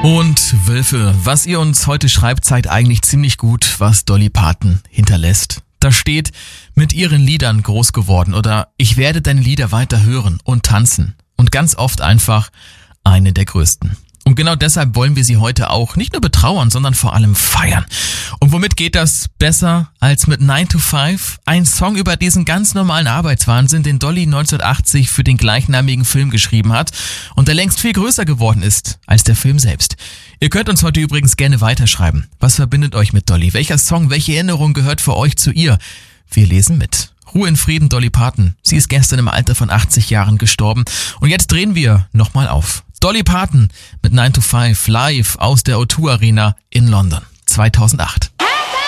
Und Wölfe, was ihr uns heute schreibt, zeigt eigentlich ziemlich gut, was Dolly Parton hinterlässt. Da steht, mit ihren Liedern groß geworden oder ich werde deine Lieder weiter hören und tanzen. Und ganz oft einfach eine der größten. Und genau deshalb wollen wir sie heute auch nicht nur betrauern, sondern vor allem feiern. Und womit geht das besser als mit 9 to 5? Ein Song über diesen ganz normalen Arbeitswahnsinn, den Dolly 1980 für den gleichnamigen Film geschrieben hat und der längst viel größer geworden ist als der Film selbst. Ihr könnt uns heute übrigens gerne weiterschreiben. Was verbindet euch mit Dolly? Welcher Song, welche Erinnerung gehört für euch zu ihr? Wir lesen mit. Ruhe in Frieden, Dolly Parton. Sie ist gestern im Alter von 80 Jahren gestorben. Und jetzt drehen wir nochmal auf. Dolly Parton mit 9 to 5 live aus der O2 Arena in London 2008.